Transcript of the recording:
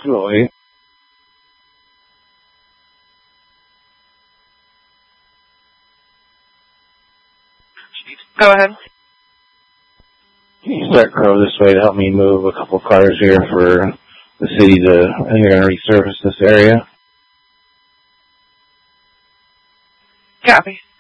208. Go ahead. Can you start Crow this way to help me move a couple cars here for the city to, I think they're going to resurface this area. Copy.